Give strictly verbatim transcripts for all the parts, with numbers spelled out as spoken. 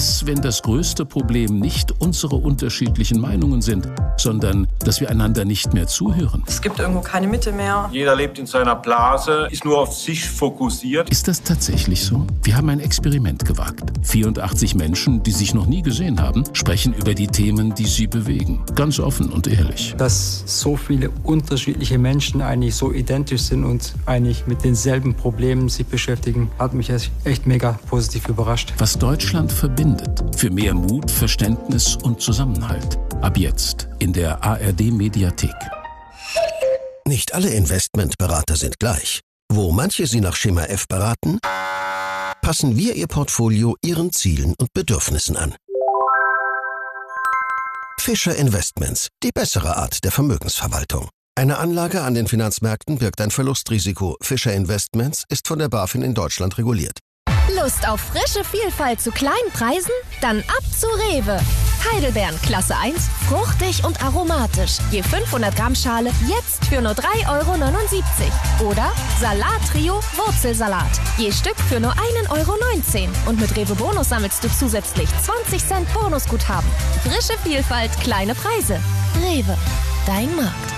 Was, wenn das größte Problem nicht unsere unterschiedlichen Meinungen sind, sondern dass wir einander nicht mehr zuhören? Es gibt irgendwo keine Mitte mehr. Jeder lebt in seiner Blase, ist nur auf sich fokussiert. Ist das tatsächlich so? Wir haben ein Experiment gewagt. vierundachtzig Menschen, die sich noch nie gesehen haben, sprechen über die Themen, die sie bewegen. Ganz offen und ehrlich. Dass so viele unterschiedliche Menschen eigentlich so identisch sind und eigentlich mit denselben Problemen sich beschäftigen, hat mich echt mega positiv überrascht. Was Deutschland verbindet. Für mehr Mut, Verständnis und Zusammenhalt. Ab jetzt in der A R D-Mediathek. Nicht alle Investmentberater sind gleich. Wo manche Sie nach Schema F beraten, passen wir Ihr Portfolio Ihren Zielen und Bedürfnissen an. Fischer Investments, die bessere Art der Vermögensverwaltung. Eine Anlage an den Finanzmärkten birgt ein Verlustrisiko. Fischer Investments ist von der BaFin in Deutschland reguliert. Lust auf frische Vielfalt zu kleinen Preisen? Dann ab zu Rewe. Heidelbeeren Klasse eins, fruchtig und aromatisch. Je fünfhundert Gramm Schale jetzt für nur drei Euro neunundsiebzig. Oder Salat-Trio Wurzelsalat. Je Stück für nur ein Euro neunzehn. Und mit Rewe Bonus sammelst du zusätzlich zwanzig Cent Bonusguthaben. Frische Vielfalt, kleine Preise. Rewe, dein Markt.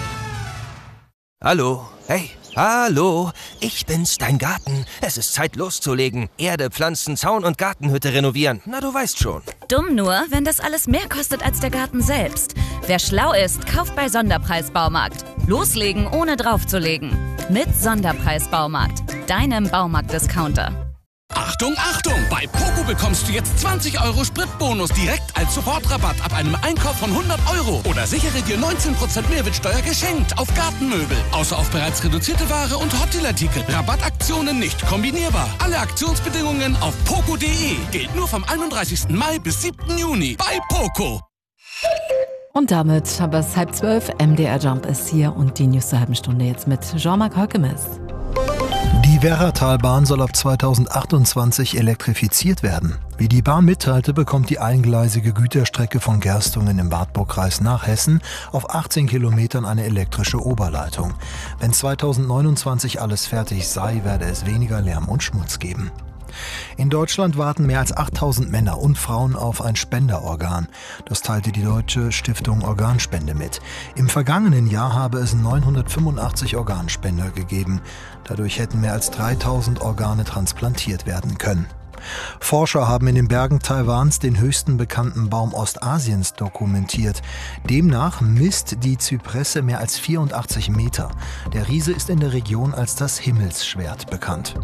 Hallo, hey, hallo, ich bin's, dein Garten. Es ist Zeit loszulegen. Erde, Pflanzen, Zaun und Gartenhütte renovieren. Na, du weißt schon. Dumm nur, wenn das alles mehr kostet als der Garten selbst. Wer schlau ist, kauft bei Sonderpreis Baumarkt. Loslegen, ohne draufzulegen. Mit Sonderpreis Baumarkt, deinem Baumarkt-Discounter. Achtung, Achtung! Bei Poco bekommst du jetzt zwanzig Euro Spritbonus direkt als Sofortrabatt ab einem Einkauf von hundert Euro. Oder sichere dir neunzehn Prozent Mehrwertsteuer geschenkt auf Gartenmöbel. Außer auf bereits reduzierte Ware und Hotdeal-Artikel. Rabattaktionen nicht kombinierbar. Alle Aktionsbedingungen auf poco punkt de. Gilt nur vom einunddreißigsten Mai bis siebten Juni bei Poco. Und damit haben wir es halb zwölf. M D R Jump ist hier und die News zur halben Stunde jetzt mit Jean-Marc Höckemes. Die Werratalbahn soll ab zweitausendachtundzwanzig elektrifiziert werden. Wie die Bahn mitteilte, bekommt die eingleisige Güterstrecke von Gerstungen im Wartburgkreis nach Hessen auf achtzehn Kilometern eine elektrische Oberleitung. Wenn zweitausendneunundzwanzig alles fertig sei, werde es weniger Lärm und Schmutz geben. In Deutschland warten mehr als achttausend Männer und Frauen auf ein Spenderorgan. Das teilte die Deutsche Stiftung Organspende mit. Im vergangenen Jahr habe es neunhundertfünfundachtzig Organspender gegeben. Dadurch hätten mehr als dreitausend Organe transplantiert werden können. Forscher haben in den Bergen Taiwans den höchsten bekannten Baum Ostasiens dokumentiert. Demnach misst die Zypresse mehr als vierundachtzig Meter. Der Riese ist in der Region als das Himmelsschwert bekannt.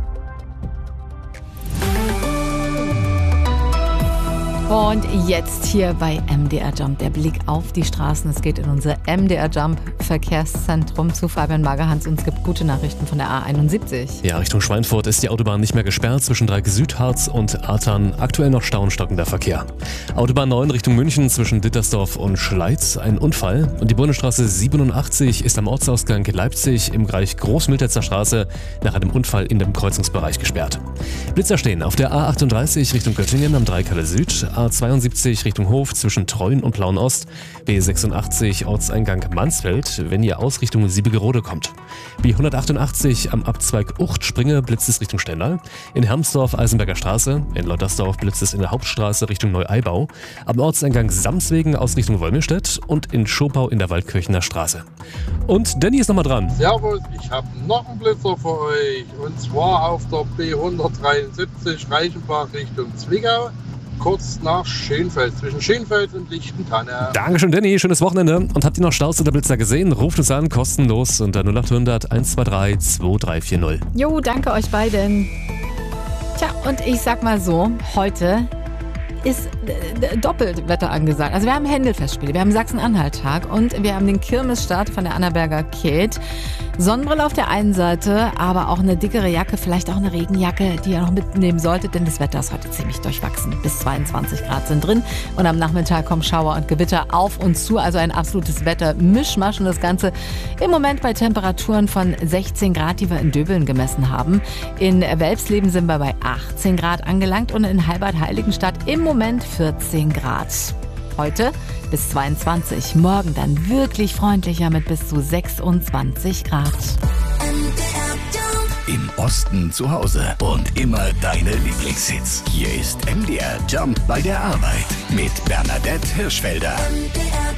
Und jetzt hier bei M D R Jump der Blick auf die Straßen. Es geht in unser M D R Jump Verkehrszentrum zu Fabian Magerhans und es gibt gute Nachrichten von der A einundsiebzig. Ja, Richtung Schweinfurt ist die Autobahn nicht mehr gesperrt zwischen Dreieck-Südharz und Artern. Aktuell noch Stau und stockender Verkehr. Autobahn neun Richtung München zwischen Dittersdorf und Schleiz. Ein Unfall. Und die Bundesstraße siebenundachtzig ist am Ortsausgang Leipzig im Bereich Großmilterzer Straße nach einem Unfall in dem Kreuzungsbereich gesperrt. Blitzer stehen auf der A achtunddreißig Richtung Göttingen am Dreikalle Süd. A zweiundsiebzig Richtung Hof zwischen Treuen und Plauen-Ost, B sechsundachtzig Ortseingang Mansfeld, wenn ihr aus Richtung Siebegerode kommt. B hundertachtundachtzig am Abzweig Ucht-Springe blitzt es Richtung Stendal, in Hermsdorf Eisenberger Straße, in Leutersdorf blitzt es in der Hauptstraße Richtung Neueibau, am Ortseingang Samswegen aus Richtung Wolmirstedt und in Schopau in der Waldkirchener Straße. Und Danny ist nochmal dran. Servus, ich habe noch einen Blitzer für euch und zwar auf der B hundertdreiundsiebzig Reichenbach Richtung Zwickau. Kurz nach Schönfeld, zwischen Schönfeld und Lichtentanne. Dankeschön, Danny. Schönes Wochenende. Und habt ihr noch Staus oder Blitzer gesehen? Ruft uns an, kostenlos unter null achthundert eins zwei drei zwei drei vier null. Jo, danke euch beiden. Tja, und ich sag mal so, heute ist äh, doppelt Wetter angesagt. Also wir haben Händelfestspiele, wir haben Sachsen-Anhalt-Tag und wir haben den Kirmesstart von der Annaberger Käth. Sonnenbrille auf der einen Seite, aber auch eine dickere Jacke, vielleicht auch eine Regenjacke, die ihr noch mitnehmen solltet, denn das Wetter ist heute ziemlich durchwachsen. Bis zweiundzwanzig Grad sind drin und am Nachmittag kommen Schauer und Gewitter auf uns zu, also ein absolutes Wetter-Mischmasch und das Ganze im Moment bei Temperaturen von sechzehn Grad, die wir in Döbeln gemessen haben. In Welpsleben sind wir bei achtzehn Grad angelangt und in Halbert-Heiligenstadt im Moment vierzehn Grad. Heute bis zweiundzwanzig, morgen dann wirklich freundlicher mit bis zu sechsundzwanzig Grad. im Osten zu Hause und immer deine Lieblingshits. Hier ist M D R Jump bei der Arbeit mit Bernadette Hirschfelder.